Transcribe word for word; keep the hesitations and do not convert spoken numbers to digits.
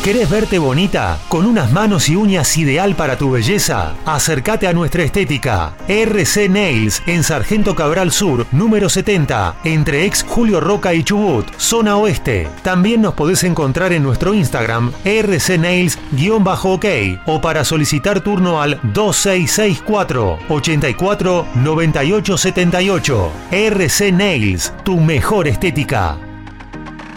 ¿Querés verte bonita? ¿Con unas manos y uñas ideal para tu belleza? Acércate a nuestra estética. R C Nails en Sargento Cabral Sur, número setenta, entre ex Julio Roca y Chubut, zona oeste. También nos podés encontrar en nuestro Instagram, R C Nails-OK, o para solicitar turno al dos seis seis cuatro, ochenta y cuatro, noventa y ocho setenta y ocho. R C Nails, tu mejor estética.